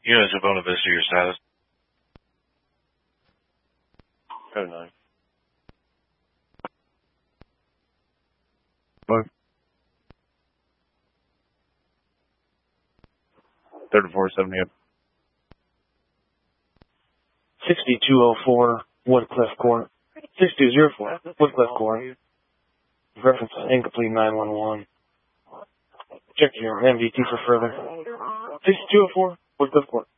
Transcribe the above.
Units of Bona Vista, your status. Code 9. What? 3470 up. 6204 Woodcliff Court. 6204 Woodcliff Court. Reference incomplete 911. Check your MVT for further. 6204 Woodcliff Court.